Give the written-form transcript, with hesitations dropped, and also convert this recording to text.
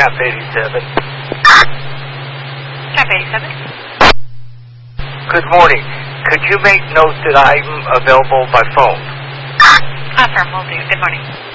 Cap 87. Cap 87. Good morning. Could you make note that I'm available by phone? Affirm, will do. Good morning.